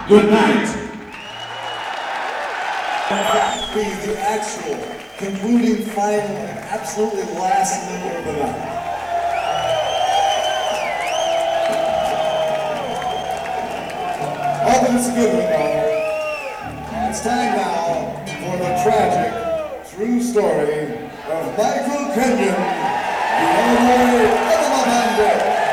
Good night. Be the actual concluding final and absolutely last number of the night. All that is given now. It's time now for the tragic, true story of Michael Kenyon, the Illinois Band.